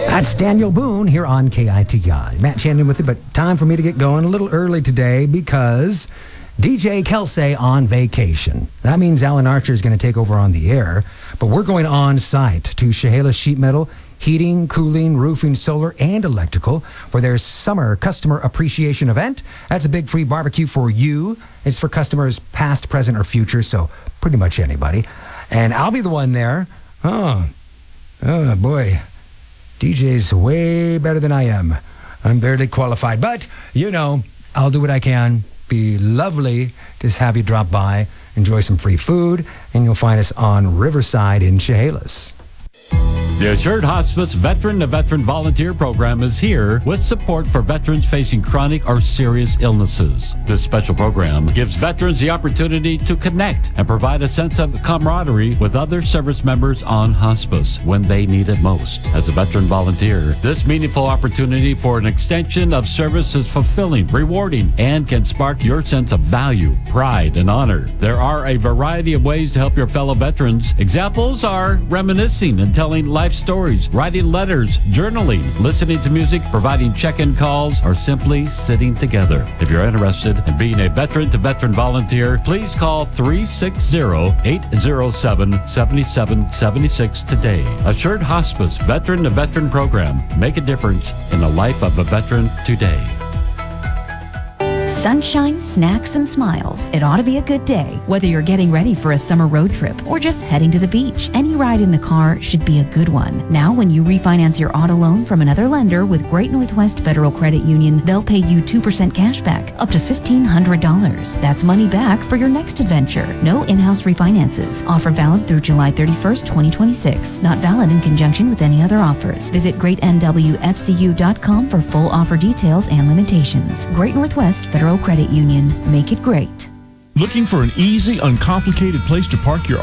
That's Daniel Boone here on KITI. Matt Shannon with you, but time for me to get going a little early today because DJ Kelsey on vacation. That means Alan Archer is going to take over on the air, but we're going on site to Chehalis Sheet Metal, heating, cooling, roofing, solar, and electrical for their summer customer appreciation event. That's a big free barbecue for you. It's for customers past, present, or future, so pretty much anybody. And I'll be the one there. Oh boy. DJ's way better than I am. I'm barely qualified, but, you know, I'll do what I can. Be lovely to just have you drop by, enjoy some free food, and you'll find us on Riverside in Chehalis. The Assured Hospice Veteran-to-Veteran Volunteer Program is here with support for veterans facing chronic or serious illnesses. This special program gives veterans the opportunity to connect and provide a sense of camaraderie with other service members on hospice when they need it most. As a veteran volunteer, this meaningful opportunity for an extension of service is fulfilling, rewarding, and can spark your sense of value, pride, and honor. There are a variety of ways to help your fellow veterans. Examples are reminiscing and telling life stories, writing letters, journaling, listening to music, providing check-in calls, or simply sitting together. If you're interested in being a veteran-to-veteran volunteer, please call 360-807-7776 today. Assured Hospice Veteran-to-Veteran Program. Make a difference in the life of a veteran today. Sunshine, snacks, and smiles. It ought to be a good day. Whether you're getting ready for a summer road trip or just heading to the beach, any ride in the car should be a good one. Now, when you refinance your auto loan from another lender with Great Northwest Federal Credit Union, they'll pay you 2% cash back, up to $1,500. That's money back for your next adventure. No in-house refinances. Offer valid through July 31st, 2026. Not valid in conjunction with any other offers. Visit greatnwfcu.com for full offer details and limitations. Great Northwest Federal Credit Union. Make it great. Looking for an easy, uncomplicated place to park your